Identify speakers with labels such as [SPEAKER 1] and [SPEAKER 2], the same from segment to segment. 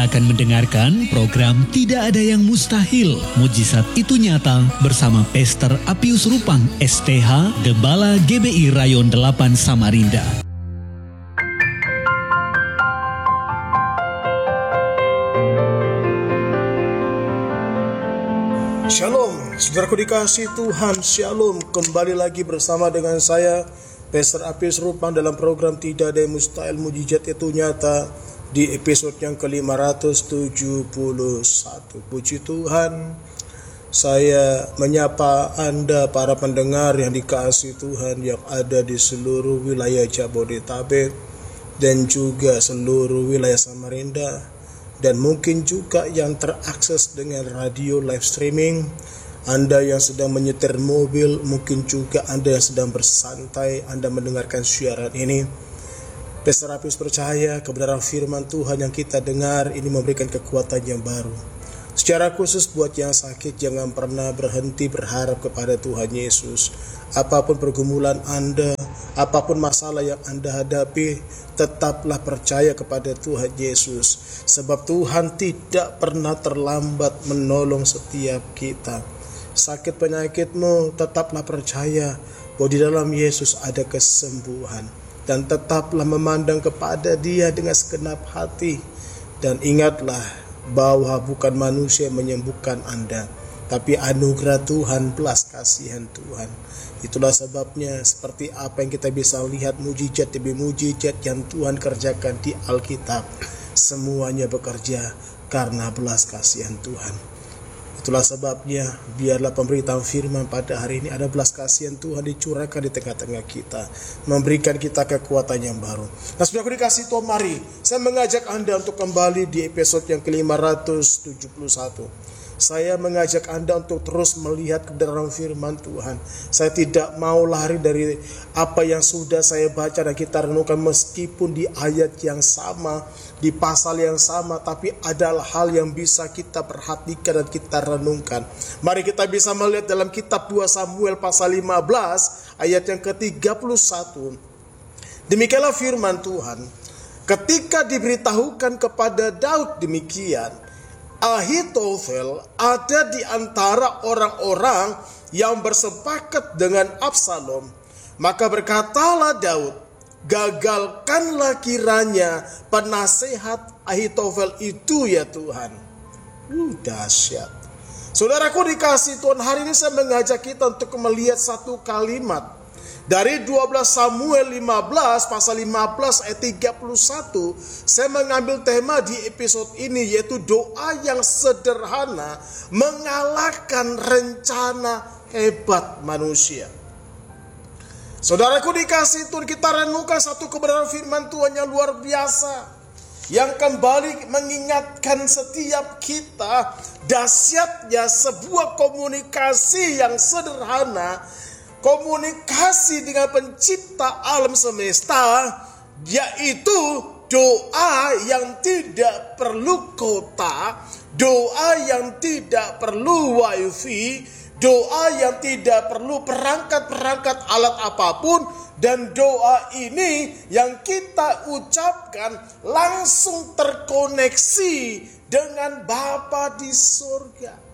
[SPEAKER 1] Akan mendengarkan program Tidak Ada Yang Mustahil, Mujizat Itu Nyata bersama Pastor Apius Rupang STH, Gembala GBI Rayon 8 Samarinda.
[SPEAKER 2] Shalom, saudaraku dikasih Tuhan, Shalom. Kembali lagi bersama dengan saya, Pastor Apius Rupang dalam program Tidak Ada Yang Mustahil, Mujizat Itu Nyata di episode yang ke-571. Puji Tuhan, saya menyapa Anda para pendengar yang dikasihi Tuhan yang ada di seluruh wilayah Jabodetabek dan juga seluruh wilayah Samarinda, dan mungkin juga yang terakses dengan radio live streaming. Anda yang sedang menyetir mobil, mungkin juga Anda yang sedang bersantai, Anda mendengarkan siaran ini. Pastor Apius percaya kebenaran firman Tuhan yang kita dengar ini memberikan kekuatan yang baru. Secara khusus buat yang sakit, jangan pernah berhenti berharap kepada Tuhan Yesus. Apapun pergumulan Anda, apapun masalah yang Anda hadapi, tetaplah percaya kepada Tuhan Yesus. Sebab Tuhan tidak pernah terlambat menolong setiap kita. Sakit penyakitmu, tetaplah percaya bahwa di dalam Yesus ada kesembuhan. Dan tetaplah memandang kepada Dia dengan segenap hati. Dan ingatlah bahwa bukan manusia yang menyembuhkan Anda, tapi anugerah Tuhan, belas kasihan Tuhan. Itulah sebabnya seperti apa yang kita bisa lihat mujizat demi mujizat yang Tuhan kerjakan di Alkitab, semuanya bekerja karena belas kasihan Tuhan. Itulah sebabnya biarlah pemberitaan firman pada hari ini ada belas kasihan Tuhan dicurahkan di tengah-tengah kita, memberikan kita kekuatan yang baru. Nah, sudah aku dikasih Tuhan, mari saya mengajak Anda untuk kembali di episode yang ke-571. Saya mengajak Anda untuk terus melihat kebenaran firman Tuhan. Saya tidak mau lari dari apa yang sudah saya baca dan kita renungkan, meskipun di ayat yang sama, di pasal yang sama, tapi adalah hal yang bisa kita perhatikan dan kita renungkan. Mari kita bisa melihat dalam kitab 2 Samuel pasal 15 ayat yang ke-31. Demikianlah firman Tuhan. Ketika diberitahukan kepada Daud demikian, Ahitofel ada di antara orang-orang yang bersepakat dengan Absalom. Maka berkatalah Daud, gagalkanlah kiranya penasehat Ahitofel itu ya Tuhan. Dahsyat. Saudaraku dikasih Tuhan, hari ini saya mengajak kita untuk melihat satu kalimat dari 12 Samuel 15 pasal 15 ayat 31. Saya mengambil tema di episode ini, yaitu doa yang sederhana mengalahkan rencana hebat manusia. Saudaraku dikasih Tuhan, kita renungkan satu kebenaran firman Tuhan yang luar biasa, yang kembali mengingatkan setiap kita dahsyatnya sebuah komunikasi yang sederhana, komunikasi dengan pencipta alam semesta, yaitu doa yang tidak perlu kota, doa yang tidak perlu wifi, doa yang tidak perlu perangkat-perangkat alat apapun, dan doa ini yang kita ucapkan langsung terkoneksi dengan Bapa di surga.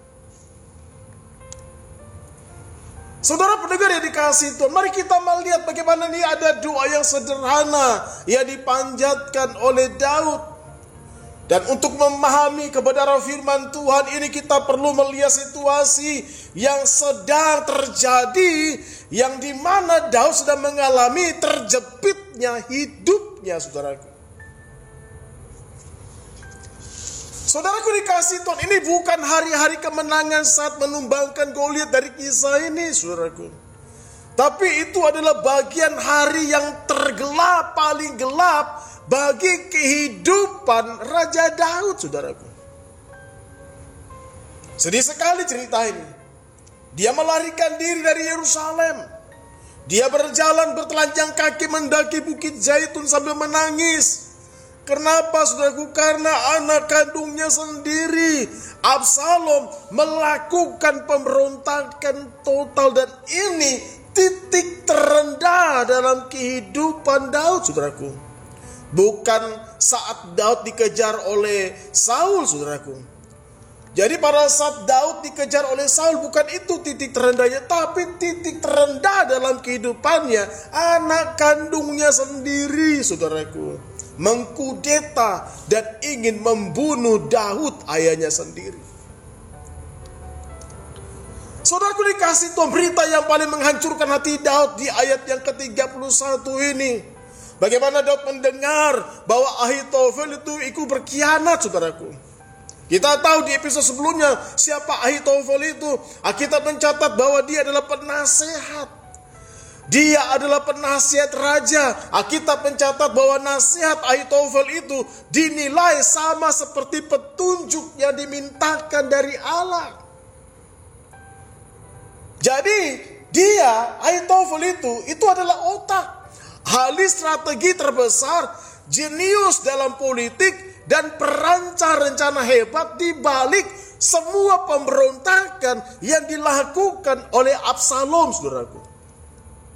[SPEAKER 2] Saudara pendengar yang dikasihi Tuhan, mari kita melihat bagaimana ini ada doa yang sederhana yang dipanjatkan oleh Daud. Dan untuk memahami kebenaran firman Tuhan ini, kita perlu melihat situasi yang sedang terjadi, yang dimana Daud sedang mengalami terjepitnya hidupnya, saudaraku. Saudaraku dikasih Tuhan, ini bukan hari-hari kemenangan saat menumbangkan Goliat dari kisah ini, saudaraku. Tapi itu adalah bagian hari yang tergelap, paling gelap bagi kehidupan Raja Daud, saudaraku. Sedih sekali cerita ini. Dia melarikan diri dari Yerusalem. Dia berjalan bertelanjang kaki mendaki Bukit Zaitun sambil menangis. Kenapa, saudaraku? Karena anak kandungnya sendiri, Absalom, melakukan pemberontakan total. Dan ini titik terendah dalam kehidupan Daud, saudaraku. bukan saat Daud dikejar oleh Saul, saudaraku. Jadi pada saat Daud dikejar oleh Saul, bukan itu titik terendahnya, tapi titik terendah dalam kehidupannya anak kandungnya sendiri, saudaraku, mengkudeta dan ingin membunuh Daud, ayahnya sendiri. Saudaraku dikasih Tuhan, berita yang paling menghancurkan hati Daud di ayat yang ke-31 ini. Bagaimana Daud mendengar bahwa Ahitofel itu ikut berkhianat, saudaraku. Kita tahu di episode sebelumnya siapa Ahitofel itu. Alkitab mencatat bahwa dia adalah penasehat. Dia adalah penasihat raja. Alkitab mencatat bahwa nasihat Ahitofel itu dinilai sama seperti petunjuk yang dimintakan dari Allah. Jadi dia, Ahitofel itu adalah otak, ahli strategi terbesar, jenius dalam politik, dan perancang rencana hebat di balik semua pemberontakan yang dilakukan oleh Absalom, saudaraku.